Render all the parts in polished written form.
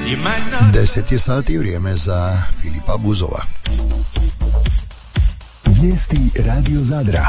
10 je sati, vrijeme za Filipa Buzova. Vijesti Radio Zadra.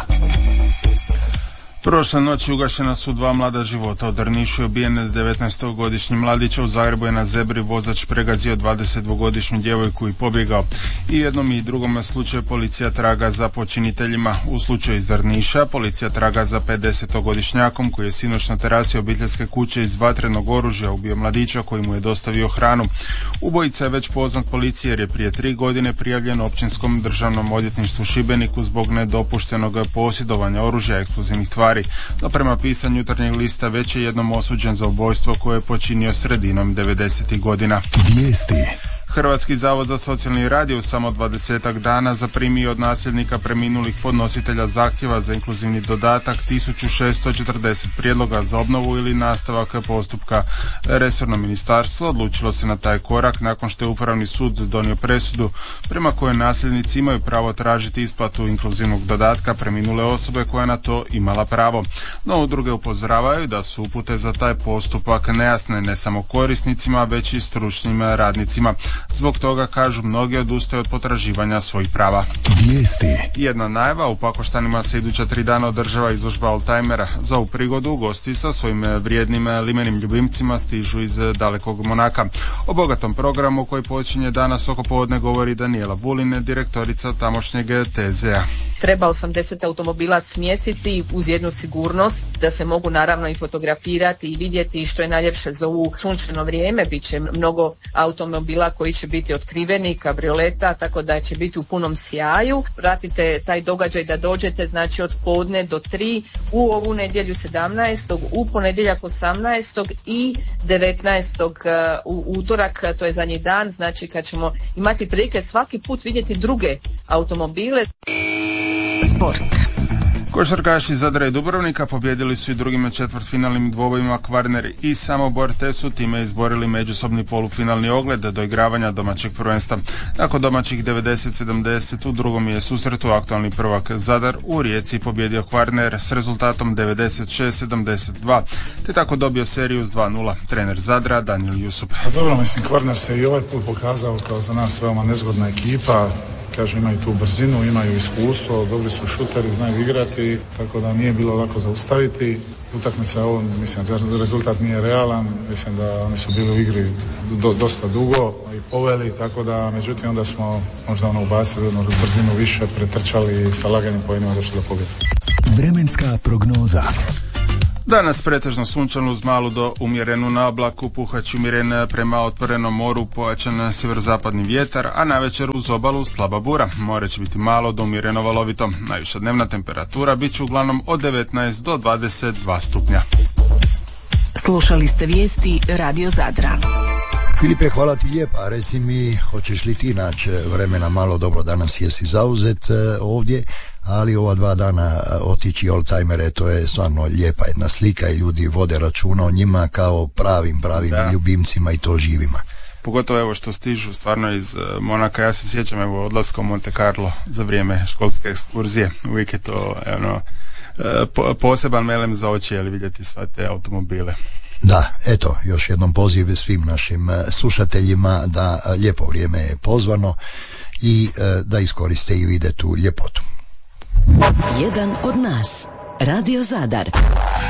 Prošle noći ugašena su 2 mlada života. U Drnišu je ubijen 19-godišnji mladić, u Zagrebu je na zebri vozač pregazio 22-godišnju djevojku i pobjegao. I jednom i drugom slučaju policija traga za počiniteljima. U slučaju iz Drniša policija traga za 50-godišnjakom koji je sinoć na terasi obiteljske kuće iz vatrenog oružja ubio mladića koji mu je dostavio hranu. Ubojica je već poznat policiji jer je prije 3 godine prijavljen Općinskom državnom odvjetništvu Šibeniku zbog nedopuštenog posjedovanja oružja i eksplozivnih tvari. No prema pisanju Jutarnjeg lista već je jednom osuđen za ubojstvo koje je počinio sredinom 90. godina. Vijesti. Hrvatski zavod za socijalni rad je u samo 20 dana zaprimio od nasljednika preminulih podnositelja zahtjeva za inkluzivni dodatak 1640 prijedloga za obnovu ili nastavak postupka. Resorno ministarstvo odlučilo se na taj korak nakon što je Upravni sud donio presudu prema kojoj nasljednici imaju pravo tražiti isplatu inkluzivnog dodatka preminule osobe koja na to imala pravo. No udruge upozoravaju da su upute za taj postupak nejasne ne samo korisnicima već i stručnim radnicima. Zbog toga, kažu, mnogi odustaju od potraživanja svojih prava. Vijesti. Jedna najava, u Pakoštanima se iduća 3 dana održava izložba oldtimera. Za ovu prigodu gosti sa svojim vrijednim limenim ljubimcima stižu iz dalekog Monaka. O bogatom programu koji počinje danas oko podne govori Daniela Vulin, direktorica tamošnjeg TZ-a. Treba 80 automobila smjestiti uz jednu sigurnost da se mogu naravno i fotografirati i vidjeti što je najljepše za ovu sunčano vrijeme. Biće mnogo automobila koji će biti otkriveni, kabrioleta, tako da će biti u punom sjaju. Pratite taj događaj da dođete, znači od podne do 3 u ovu nedjelju 17. u ponedjeljak 18. i 19. u utorak, to je zadnji dan, znači kad ćemo imati prilike svaki put vidjeti druge automobile. Sport. Košarkaši Zadra i Dubrovnika pobjedili su i drugim četvrtfinalnim dvobojima Kvarner i Samobor, te su time izborili međusobni polufinalni ogled do igravanja domaćeg prvenstva. Nakon domaćih 90-70 u drugom je susretu aktualni prvak Zadar u Rijeci pobjedio Kvarner s rezultatom 96-72, te tako dobio seriju s 2-0. Trener Zadra Danijel Jusup. Dobro, mislim, Kvarner se i ovaj put pokazao kao za nas veoma nezgodna ekipa. Kažu, imaju tu brzinu, imaju iskustvo, dobri su šuteri, znaju igrati, tako da nije bilo lako zaustaviti. Utakmica ovo, mislim, rezultat nije realan, mislim da oni su bili u igri dosta dugo i poveli, tako da, međutim, onda smo možda ubacili jednu brzinu više, pretrčali i sa laganim pojenima došli do pobjede. Vremenska prognoza. Danas pretežno sunčano uz malu do umjerenu naoblaku, puhać umjeren prema otvorenom moru, pojačan sjeverozapadni vjetar, a navečer uz obalu slaba bura. More će biti malo do umjereno valovito. Najviša dnevna temperatura bit će uglavnom od 19 do 22 stupnja. Slušali ste vijesti Radio Zadra. Filipe, hvala ti lijepa. Reci mi, hoćeš li ti naći vremena malo, dobro, danas jesi zauzet ovdje, ali ova 2 dana otići oldtimere, to je stvarno lijepa jedna slika i ljudi vode računa o njima kao pravim ljubimcima i to živima. Pogotovo evo što stižu stvarno iz Monaka. Ja se sjećam evo odlaska u Monte Carlo za vrijeme školske ekskurzije. Uvijek je to poseban melem za oči, ali vidjeti sve te automobile. Da, eto, još jednom poziv svim našim slušateljima da lijepo vrijeme je pozvano i da iskoriste i vide tu ljepotu. Jedan od nas. Radio Zadar.